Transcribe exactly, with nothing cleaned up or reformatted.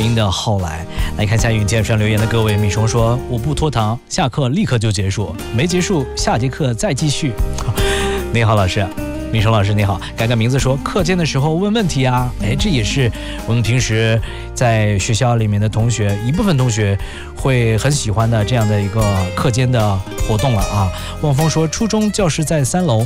音的后来。来看一下云剑上留言的各位，米虫说我不拖堂，下课立刻就结束，没结束下节课再继续。你好老师，米虫老师你好，改改名字说课间的时候问问题啊，哎，这也是我们平时在学校里面的同学一部分同学会很喜欢的这样的一个课间的活动了啊。望风说初中教室在三楼，